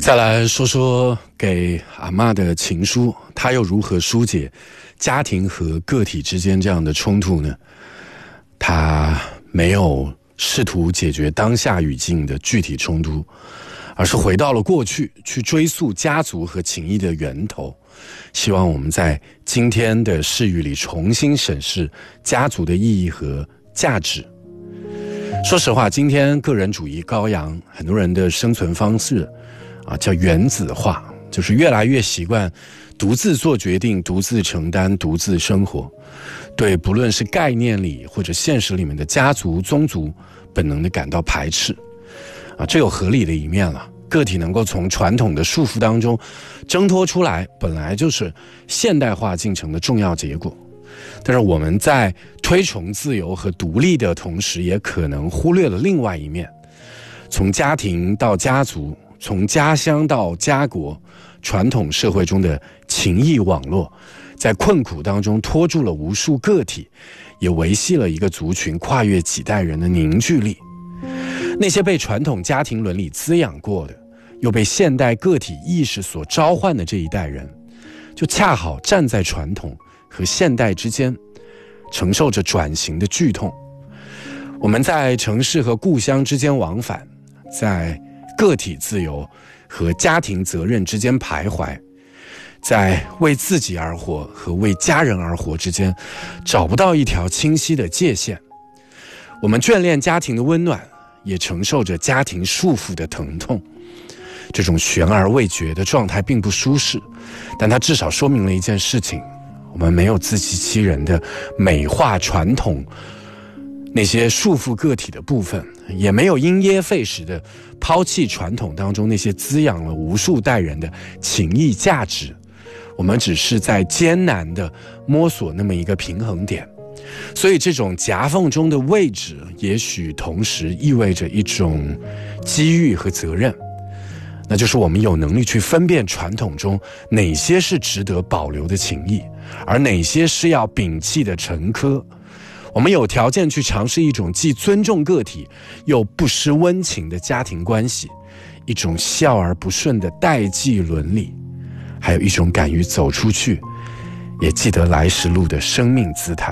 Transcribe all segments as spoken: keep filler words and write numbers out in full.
再来说说给阿嬷的情书，她又如何疏解家庭和个体之间这样的冲突呢？她没有试图解决当下语境的具体冲突，而是回到了过去，去追溯家族和情谊的源头。希望我们在今天的视域里重新审视家族的意义和价值。说实话，今天个人主义高扬，很多人的生存方式啊，叫原子化，就是越来越习惯独自做决定、独自承担、独自生活，对不论是概念里或者现实里面的家族、宗族，本能的感到排斥啊，这有合理的一面了。个体能够从传统的束缚当中挣脱出来，本来就是现代化进程的重要结果。但是我们在推崇自由和独立的同时，也可能忽略了另外一面。从家庭到家族，从家乡到家国，传统社会中的情谊网络，在困苦当中拖住了无数个体，也维系了一个族群跨越几代人的凝聚力。那些被传统家庭伦理滋养过的，又被现代个体意识所召唤的这一代人，就恰好站在传统和现代之间，承受着转型的剧痛。我们在城市和故乡之间往返，在个体自由和家庭责任之间徘徊，在为自己而活和为家人而活之间找不到一条清晰的界限。我们眷恋家庭的温暖，也承受着家庭束缚的疼痛。这种悬而未决的状态并不舒适，但它至少说明了一件事情：我们没有自欺欺人的美化传统那些束缚个体的部分，也没有因噎废食的抛弃传统当中那些滋养了无数代人的情谊价值。我们只是在艰难的摸索那么一个平衡点。所以这种夹缝中的位置，也许同时意味着一种机遇和责任，那就是我们有能力去分辨传统中哪些是值得保留的情谊，而哪些是要摒弃的陈疴。我们有条件去尝试一种既尊重个体又不失温情的家庭关系，一种孝而不顺的代际伦理，还有一种敢于走出去也记得来时路的生命姿态。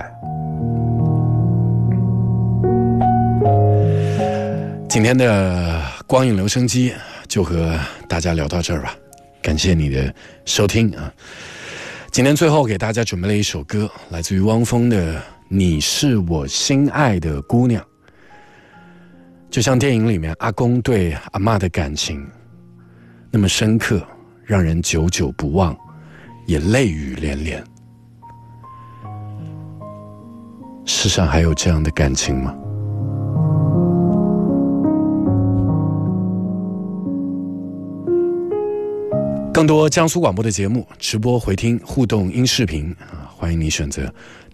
今天的光影留声机就和大家聊到这儿吧，感谢你的收听啊！今天最后给大家准备了一首歌，来自于汪峰的《你是我心爱的姑娘》。就像电影里面阿公对阿嬷的感情那么深刻，让人久久不忘，也泪雨连连。世上还有这样的感情吗？更多江苏广播的节目直播回听互动音视频啊，欢迎你选择